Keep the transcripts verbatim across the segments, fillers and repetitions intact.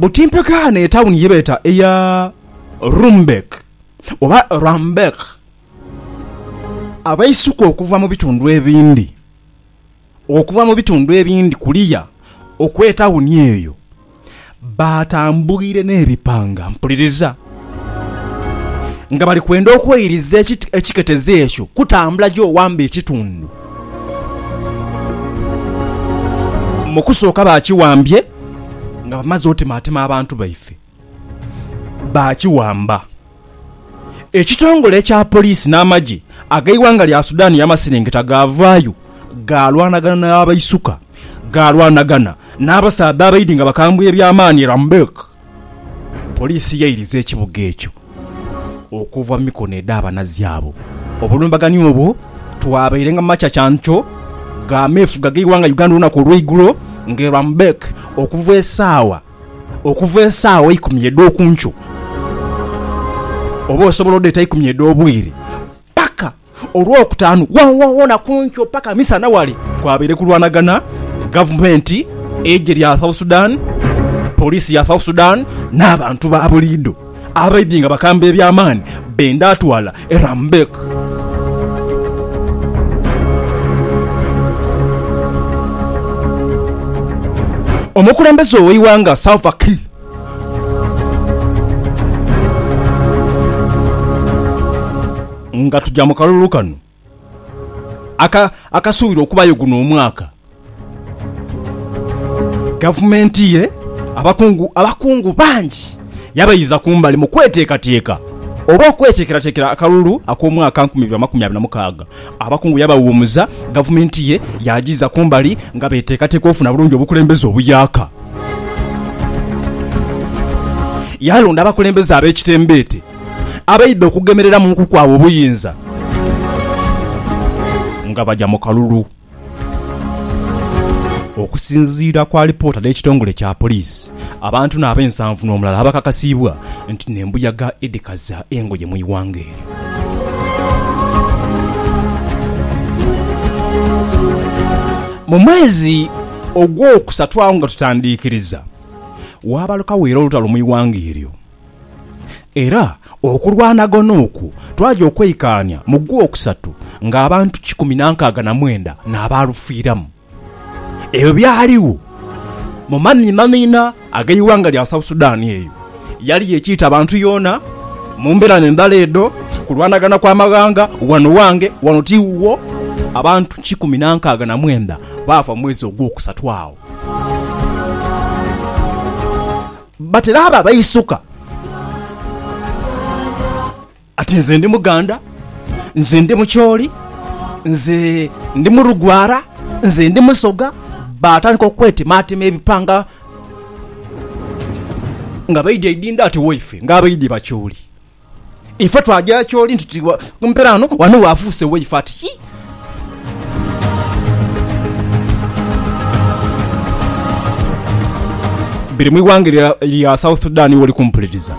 Butimpeka ne town yebeta eya Rumbek oba Rambek abayisuka okuva mu bitundu ebindi okuva mu bitundu ebindi kuliya okweta wuni eyo batambulire n'ebipanga mpuliriza nga bali kwenda okweyiriza ekiketeze ekyo kutambula gyo wamba ekitundu mu kusooka bakiwambye nga bamaze otematema abantu baife bakiwamba ekitongole ekya poliisi n'amagye ag'eiwanga lya Sudan y'amaserengeta gavaayo galwanagana n'abayisuka galwanagana n'abasaadde abaidi nga bakambwe ebyamaanyi Rambek poliisi yayiriza ekibuga ekyo okuva mu mikono ed'abanazi abo obulumbagani obwo twabaire nga macha kyancho ga mefu gageiwanga Uganda lunaku olw'eigulo nge Rambek okuva esaawa okuva esaawa ikumi ed'okuncho oba osobola odeta ikumi ed'obwire paka olw'okutaano wawawona kuncho paka misana wale kwabaire kulwanagana gavumenti eje lya South Sudan poliisi ya South Sudan n'abantu ba bulido abaidi nga bakamba ebyamaani benda atwala Rambek omukulembeze ow'eiwanga Salva Kiir nga tujja mu kalulu kano aka akasuubira okubayo guno omwaka gavumenti ye abakungu abakungu bangi yabayiza kumbali mu kweteekateeka oba okweteekerateekera akalulu ak'omwaka nkumi bbiri makumi abiri na mukaaga abakungu yabawumuza gavumenti ye yagiza kumbali nga beteekateeka ofuna bulungi obukulembeze obuyaka yalonda abakulembeze ab'ekitembeete abayidde okugemerera mu nkuku abo obuyinza nga bajja mu kalulu okusinziira kwa lipoota n'ekitongole kya poliisi abantu n'ab'ensanvu n'omulala abakakasibwa nti n'embuyaga edekaza engoye mu iwanga eryo mu mwezi ogw'okusatu awo nga tutandiikiriza waabalukawo era olutalo mu iwanga eryo era okulwanagana okwo twaja okweyikaanya mu gw'okusatu ng'abantu kikumi nankaaga na mwenda n'abaalufiiramu ebyo byaliwo mu manina ag'eiwanga lya South Sudan eyo yali yekiita abantu yoona mu mbeera n'endala edo kulwanagana kw'amaganga wano wange wano tiwuwo abantu kikumi nankaaga na mwenda baafa mwezi ogw'okusatu awo batera abo abayisuka ati nze ndi Muganda nze ndi Mukyoli nze ndi Murugwara nze ndi Musoga batandika okwetematema ebipanga nga bayidi edinda ati waife nga bayidi Bakyoli ife twajja Kyoli ntutiwa mperano wano wafuuse waife ati biri mu iwanga lya South Sudan wali kumpuliriza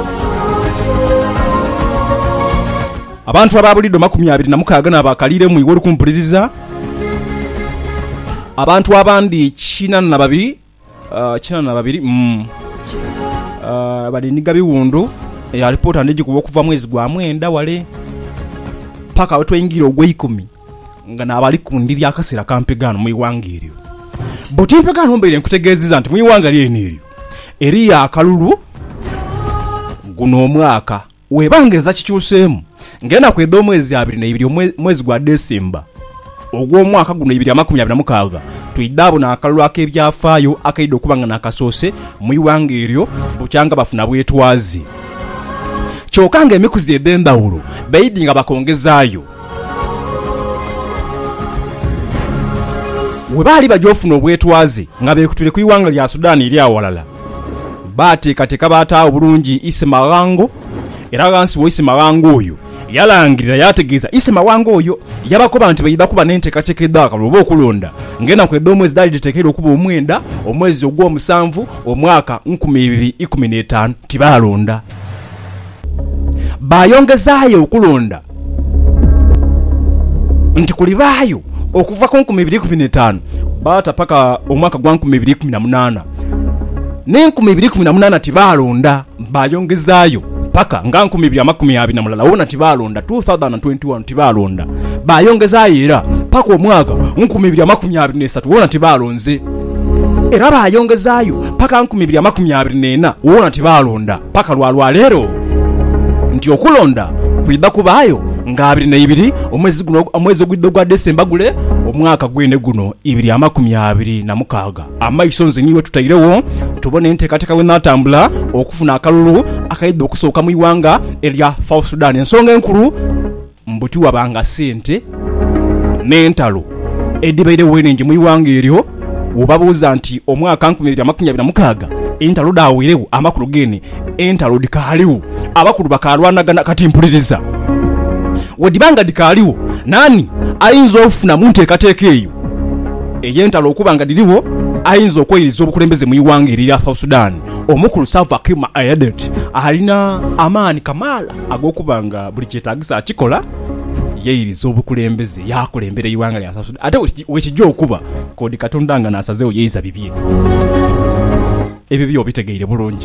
abantu ababulido makumi abiri na mukaaga n'abakalire mu iwoli kumpuliriza abantu abandi kina na babiri uh, kina na babiri mm. uh, bali niga biwundu ya reporta ndiji kuba kuva mwezi gwa mwenda wale paka watu ingira ogw'ikumi nga nabali kundiri akasera kampegano mu iwanga eryo botimpegano mbere nkutegeziza nti mu iwanga lye neryo eriya akalulu guno omwaka webangeza kikyusemu ngena kwedda omwezi abiri na ibiri mwezi gwa Desemba ogw'omwaka guno ibiri amakumi abiri na mukaaga tuidabo na akalulu ak'ebyafaayo akaidde okubanga n'akasoose mu iwanga eryo bukyanga bafuna bwetwazi kyokanga emikuzi ed'endawulo bayidi nga bakongezaayo we baali bajofuna obwetwazi nga beekutule ku iwanga lya Sudan eri awalala baateekateeka baataawo bulungi Ise Mawango era gansi wo Ise Mawango oyo yalangirira yategeeza Ise Mawango oyo yabakoba nti bayida kuba n'enteekateeka eddaakalulu oba okulonda ngenda kwedda omwezi daali liteekeddwa okuba omwenda omwezi ogw'omusanvu omwaka nkumi ibiri ikumi n'etaano tibaalonda bayongezaayo okulonda nti kulibaayo okuva ku nkumi ibiri ikumi n'etaano baata paka omwaka gwa nkumi ibiri ikumi na munaana n'enkumi ibiri kumi na munaana tibalonda bayongezaayo paka nga nkumi ibiri amakumi abiri na mulala wona tibalonda two thousand twenty-one tibalonda bayongezaayo era paka omwaka nkumi ibiri amakumi abiri n'esatu wona tibalonze era bayongezaayo paka nkumi ibiri amakumi abiri n'ena wona tibalonda paka lwalwaleero nti okulonda kwidda kubaayo nga abiri na ibiri omwezi guno omwezi ogwidde gwa Desemba gule omwaka gwene guno ibiri amakumi abiri na mukaaga amaiso nze niwe tutairewo tubone enteekateeka we natambula okufuna akalulu akayidde okusooka mu iwanga erya South Sudan. Ensonga enkulu mbuti wabanga sente n'entalo edibaire wenenje mu iwanga eryo obabuuza nti omwaka nkumi ibiri amakumi abiri na mukaaga entalo daawirewo amakulu gene entalo dikaaliwo abakulu bakalwanagana kati mpuliriza wedibanga dikaaliwo nani ayinza okufuna mu nteekateeka eyo ey'entalo okubanga diriwo ayinza okweyiriza obukulembeze mu iwanga erya South Sudan. Omukulu Salva Kiir Mayardit alina amaani kamaala ag'okubanga buli kyetaagisa akikola yeyiriza obukulembeze yakulembera iwanga lya South Sudan ate wekijja okuba kodi Katonda nga nasazeewo yeyiza bibye ebyo byo bitegeire bulungi.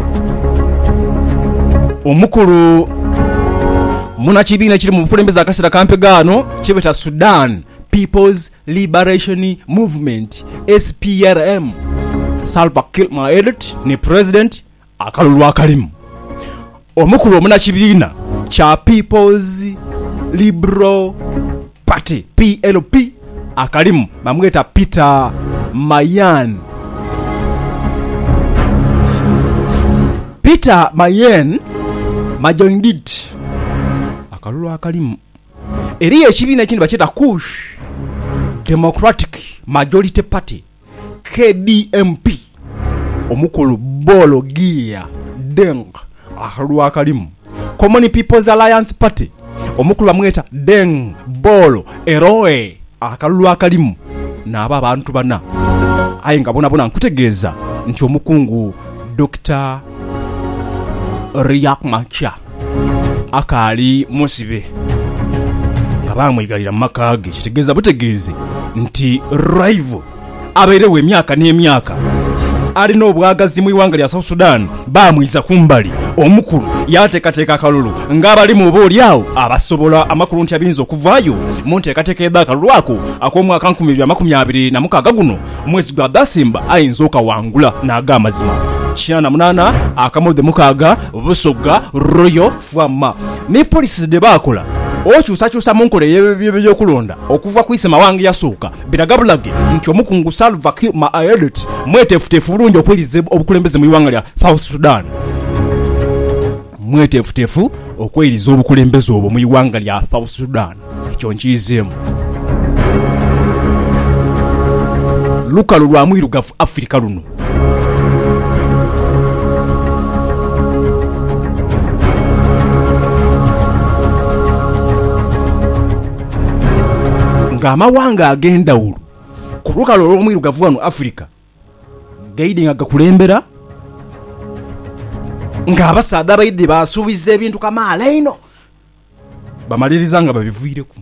Omukulu muna kibiina kiri mu bukulembeze akaseera kampe gaano kibeta Sudan People's Liberation Movement S P L M Salva Kiir Mayardit ni president akalulu akalimu. Omukulu muna kibiina kya People's Liberal Party P L P akalimu bamweta Peter Mayan. Peter Mayan majoindit akalulu akalimu eriyo ekibiina kindi bakyeta Kush Democratic Majority Party K D M P omukulu Bolo Gia Deng akalulu akalimu. Common People's Alliance Party omukulu bamweta Deng Bolo Eroe akalulu akalimu n'abo abantu bana aye nga bona bona nkutegeeza nti omukungu Doctor Riek Machar akali musibe nga bamwigalira mu maka ge kitegeeza butegeeze nti rival abeerewo emyaka n'emyaka alina obwagazi mu iwanga lya South Sudan bamwiza kumbali omukulu yateekateeka akalulu ng'abali mu boolyawo abasobola amakulu nti abinza okuvaayo mu nteekateeka y'akalulu ako ak'omwaka nkumi ibiri amakumi abiri na mukaaga guno mwezi gwa Desemba ayinza okawangula n'ag'amazima kina na munaana akamodde mukaaga Busoga Royal Fwama ne police de bakola okyusakyusa mu nkola y'ebyokulonda okuva ku isema wange yasooka biragabulage nti omukungu Salva Kiir Mayardit mweteefuteefu bulungi okweriza obukulembeze mu iwanga lya South Sudan mweteefuteefu okweriza obukulembeze obwo mu iwanga lya South Sudan ekyo nkiyizeemu. Lukalu lwa mwirugavu Afrika luno ng'amawanga agenda wulu ku lukalu olw'omwirugavu wano Afrika gaidi nga gakulembera ng'abasaada abayidde basuubiza ebintu kamaala ino bamaliriza nga babivuireku.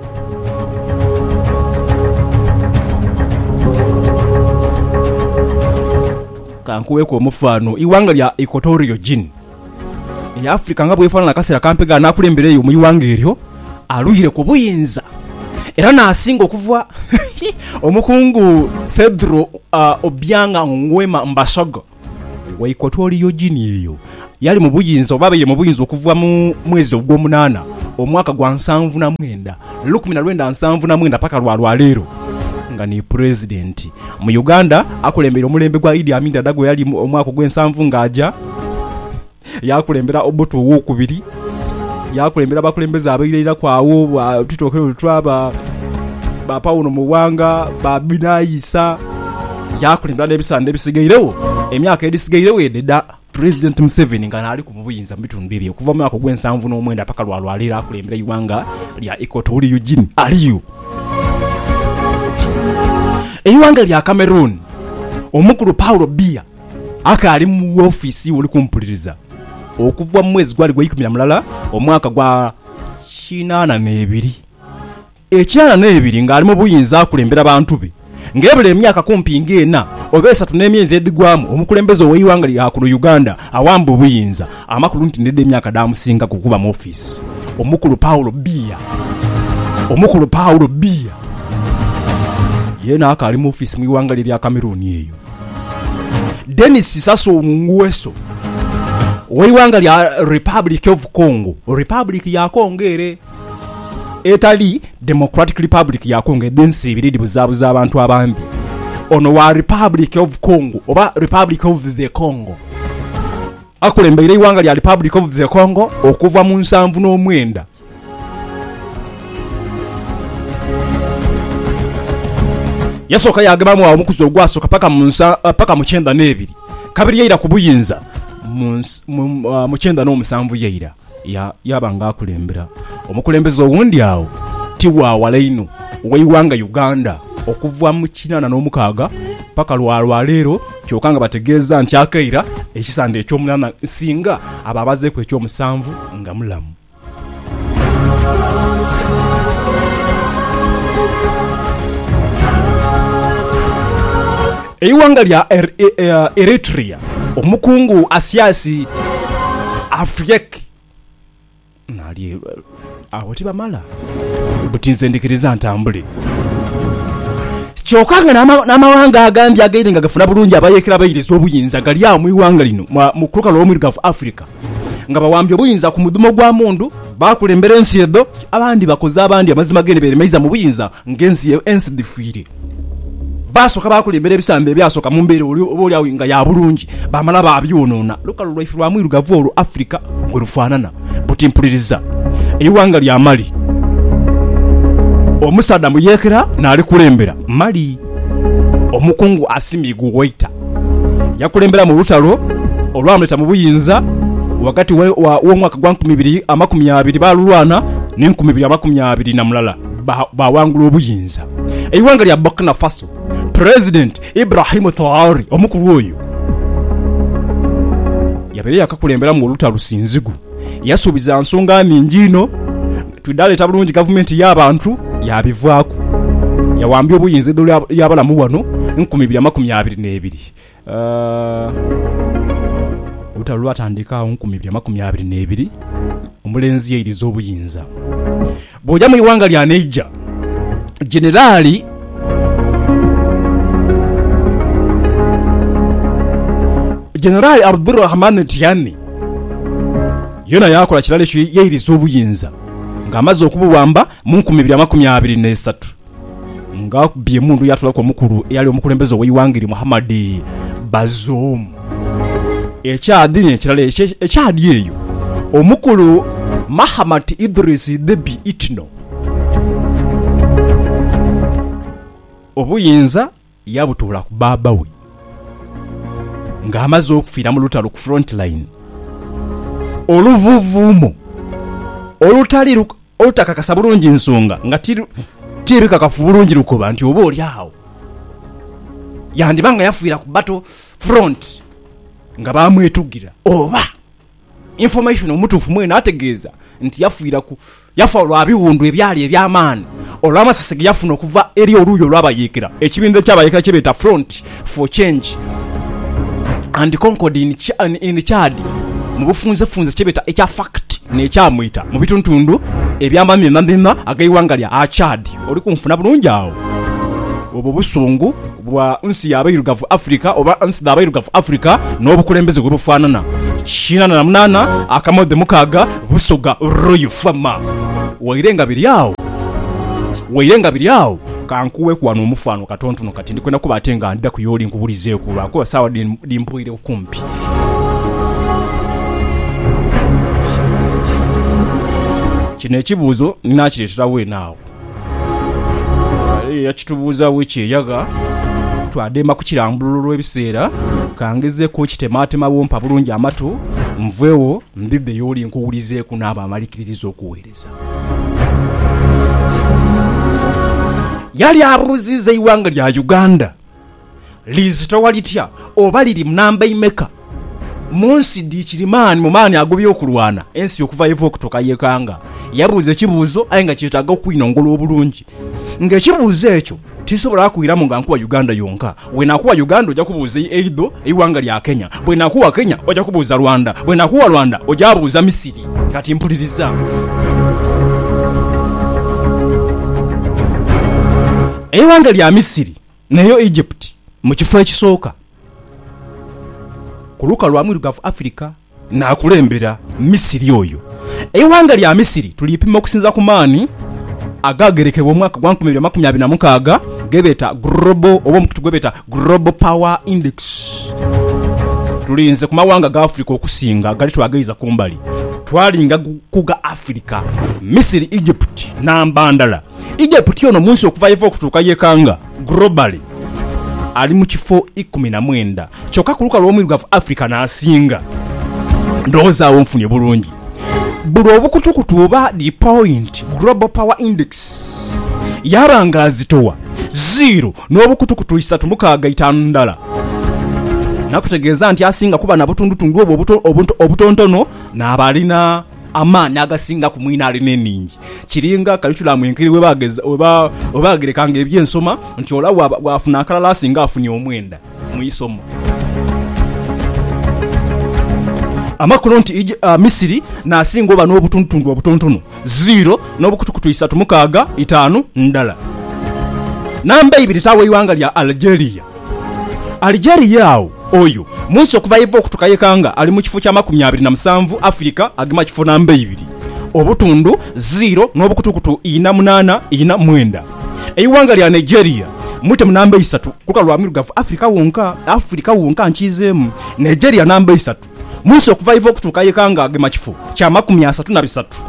Kankuweeko omufaano iwanga lya Equatorial Guinea eya Afrika nga bwefaanana akaseera kampega n'akulembereyo mu iwanga eryo aluyire ku buyinza era n'asinga okuva omukungu Pedro uh, Obianga Nguema Mbasogo wa Equatorial Guinea eyo yali mu buyinza oba abaire mu buyinza okuva mu mwezi ogw'omunaana omwaka gwa nsanvu na mwenda lukumi na lwenda nsanvu na mwenda paka lwalwaleero nga ni president mu Uganda akulembera omulembe gwa Idi Amin Dada gwe yali omwaka gw'ensanvu ng'ajja yakulembera Obote ow'okubiri yakulembera abakulembeze abairira kwawo tutokero lutwaba ba Paulo Muwanga ba Binayisa yakulembera n'ebisande bisigairewo emyaka edisigairewo edda President Museveni nga nali ku buyinza mu bitundu ebyo kuva mu mwaka gw'ensanvu n'omwenda paka lwalwalira akulembera iwanga lya Equatorial Guinea aliyo. Iwanga lya Cameroon omukulu Paulo Biya akali mu office oli kumpuliriza okuva mu mwezi gwali gwa ikumi na mulala omwaka gwa kinaana n'ebiri ekinaana n'ebiri ng'ali mu buyinza akulembera abantu be ngebule emyaka kumpi ngena obesa tunemyezi edigwamu omukulembeze oweyiwanga lya kuno Uganda awamba obuyinza amakulu nti ndede emyaka damusinga kukuba mu office omukulu Paulo Biya omukulu Paulo Biya yena akali mu office mu yiwanga lya Cameroon eyo. Denis Sassou Nguesso oweyiwanga lya Republic of Congo Republic ya Congo ere etali Democratic Republic ya Congo edensi ibiridi buzabuza abantu abambi ono wa Republic of Congo oba Republic of the Congo akulembere iwanga lya Republic of the Congo okuva mu nsanvu n'omwenda yasoka yagabamu wa omukuzo ogwasoka paka mu paka mu kyenda n'ebiri kabiri yeira kubuyinza mu kyenda n'omusanvu yeira ya yabanga akulembera omukulembeze owundi awo Tiwa Walaino oweyiwanga Uganda okuva mu kinana n'omukaaga paka lwalwa leero kyokanga bategeeza nti akaira ekisande ekyomunana singa ababaze ku ekyomusanvu nga mulamu. Eyiwanga lya er, er, Eritrea omukungu Asiasi Afriek nali awo tibamala butinze ndikiriza ntambule kyokanga n'amawanga agambye agaire nga gafuna bulungi abayekera bayiriza obuyinza gali awo mu iwanga lino mu kuluka lw'omwirgafu Africa nga bawambye obuyinza ku mudumo gwa mundu bakulembera ensi edo abandi bakoze abandi amazima gene beremeiza mu buyinza ng'ensi ensi difire basoka bakulembera ebisambe byasoka mu mbeere oli awo nga ya bulungi bamala babyonona lukalo lwaifu lwa mwirgafu olwo Africa gwe lufaanana butimpuliriza eyiwanga lya Mali omusada muyekera nali kulembera Mali omukungu Assimi Goïta yakulembera mu lutalo olwamuleta mu buyinza wakati w'omwaka gwa nkumi bbiri amakumi abiri balulwana n'enkumi bbiri amakumi abiri na mulala bawangula obuyinza. Eyiwanga lya Burkina Faso President Ibrahim Traoré omukulu oyo yabereye akakulembera mu lutalo lusinzigu yasubiza nsonga ninjino tudaleta bulungi government y'abantu yabivaako yawambye obuyinza edo y'abalamu wano nkumi bbiri amakumi abiri n'ebiri uh, olutalo lwatandikawo nkumi bbiri amakumi abiri n'ebiri omulenzi yeiriza obuyinza. Bw'ojja mu iwanga lya Niger Generali Generali Abdurrahman Tiani yona yakola kirale kyo yeiriza obuyinza ng'amaze okubuwamba mu nkumi bbiri amakumi abiri n'esatu nga bye mundu yatula kwa mukulu yali omukulembeze w'eyiwangiri Muhammad Bazoum ekyadini ekirale ekyadi eyo omukulu Mahamat Idris Deby Itno obuyinza yabutula ku baba we ng'amaze okufiira mu lutalo ku front line oluvuvumo olutali olutakakasa bulungi nsonga nga tirikakafu bulungi lukoba nti oba oli awo yandibanga yafiira ku battle front nga bamwetugira oba information omutuufu mwena ategeeza nti yafiira ku yafa olwabiwundu ebyali ebyamaani olw'amasasi yafuna okuva eri oluuyi olw'abayeekera ekibinja ky'abayeekera kyebeeta Front for Change and Concord in, Ch in Chad mu bufunzefunze kyebeeta ekya fact n'ekyamwita mu bituntundu ebyamaani nandina agayiwanga lya Chad oli kunfuna bulungi awo obwo busungu bwa nsi y'abayirugavu Africa oba nsi y'abayirugavu Africa n'obukulembeze gwe bufaanana China na munana akamode mukaga busoga Roy Fama wairenga biri awo wairenga biri awo kankuwe kwano omufano katontono kati ndikwenda kubatenga ndida kuyoli nkubulize kuba ko sawa dimpuire okumpi kino ekibuuzo ninakireetera we naawo yakitubuuza wiki yaga twadema ku kirambululo lw'ebiseera kangezeko kitematema bompa bulungi amatu nvewo ndidde yoli nkuwulizeeku n'abo amalikiririza okuweereza yali abuuziza iwanga lya Uganda lizitowa litya oba liri munamba imeka munsi di kirimaani mumaani agobye okulwana ensi okuva evo okutoka yekanga yabuuza ekibuuzo aye nga kyetaaga okwinongola obulungi ng'ekibuuzo ekyo tisobola kuiramu nga nkuwa Uganda yonka bwe nakuwa Uganda ojja kubuuza eido eiwanga lya Kenya bwe nakuwa Kenya ojja kubuuza Rwanda bwe nakuwa Rwanda ojja kubuuza Misiri kati mpuliriza eiwanga lya Misiri nayo Egypt mu kifo ekisooka kuluka lwa mwirugavu Africa nakulembera Misiri oyo eiwanga lya Misiri tulipima okusinza ku maani agagerekebwa omwaka gwa nkumi bbiri makumi abiri na mukaaga gebeta global oba omukutu gwebeta global power index tulinze ku mawanga ga Africa okusinga gali twageiza kumbali twalinga kuga Africa Misiri Egypt nambandala Egypt yono munsi okuva ivo okutuuka yekanga globally ali mu kifo ikumi na mwenda kyokka kuluka lw'omwirugavu Africa n'asinga ndowooza awo nfunye bulungi buli obukutukutu oba the point global power index yabanga azitowa zero n'obukutukutu isatu mukaaga itaano ndala nakutegeeza nti asinga kuba na butundutundu obwo obutontono n'abalina amaani agasinga ku mwina alina eningi kiringa curriculum enkiri we bageza oba obagerekanga ebyensoma nti olawo bwafuna akalala asinga afunye omwenda mu isomo amakuno nti uh, Misiri nasinga oba n'obutundutundu obutontono zero n'obukutukutu isatu mukaaga itaano ndala namba ibiri tawe iwanga lya Algeria Algeria awo oyo munsi okuva ivo okutuka yekanga ali mu kifo kya makumi abiri na musanvu Africa agima kifo namba ibiri obutundu zero n'obukutukutu ina munana ina mwenda eiwanga lya Nigeria mute namba isatu kuka lwa mwirugavu Africa wonka Africa wonka nchizemu Nigeria namba isatu munsi okuva ivo okutuka yekanga agima kifo kya makumi asatu na bisatu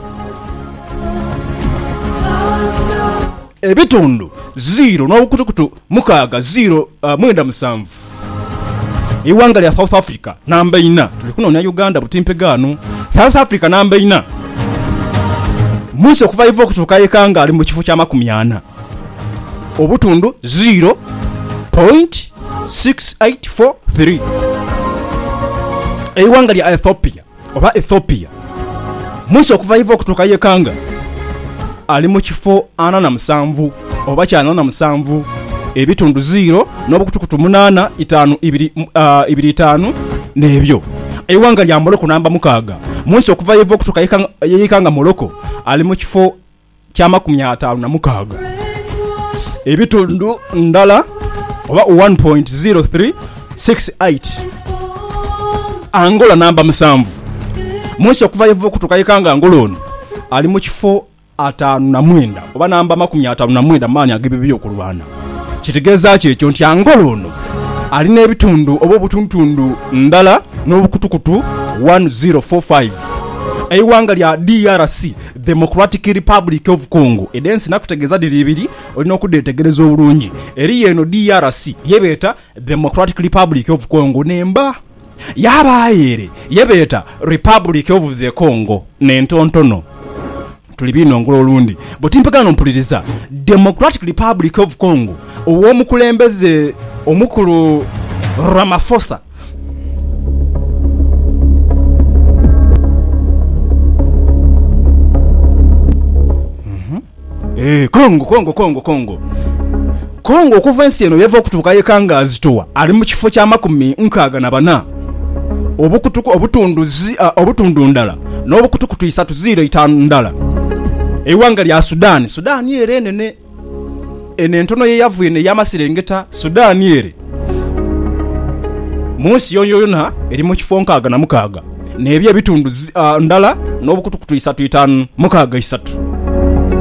ebitundu zero n'obukutukutu mukaaga zero uh, mwenda musanvu eiwanga lya South Africa namba ina tulikunonya Uganda butimpegano South Africa namba ina munsi okuva ivo okutuuka yekanga ali mu kifo kya makumi ana obutundu zero point six eight four three eiwanga lya Ethiopia oba Ethiopia munsi okuva ivo okutuuka yekanga ali mu kifo ana na musanvu oba kyana na musanvu ebitundu zero n'obukutukutu munana itaano ibiri uh, ibiri itaano nebyo eiwanga lya Morocco namba mukaaga munsi okuva ivo okutuuka yekanga, yekanga Morocco ali mu kifo kya makumi ataano na mukaaga ebitundu ndala oba one point zero three six eight Angola namba musanvu munsi okuva ivo okutuuka yekanga Angola ali mu kifo ataano na mwenda oba namba makumi ataano na mwenda maani agibibyo okulwana kitegeeza kyekyo nti Angola ono alina ebitundu oba obutuntundu ndala n'obukutukutu one zero four five eiwanga lya D R C Democratic Republic of Congo edensi nakutegeeza diri ibiri olina okudetegereza obulungi eri yeno D R C yebeta Democratic Republic of Congo nemba yabaayere yebeta Republic of the Congo nentontono tulibinongolo olundi botimpegano mpuliriza Democratic Republic of Congo owomukulembeze omukulu Ramaphosa mhm eh Congo Congo Congo Congo Congo okuva ensi eno yeva okutuuka yekanga azitowa ali mu kifo kya makumi nkaaga na bana obukutuku obutundu zi, uh, obutundu ndala n'obukutukutu isatu zero itaano ndala eiwanga lya Sudan Sudan yere nene ene ntono ye yavuye ne yamasirengeta Sudan yere munsi yoyona eri mu kifo nkaaga na mukaaga nebye bitundu uh, ndala n'obukutukutu isatu itaano mukaaga isatu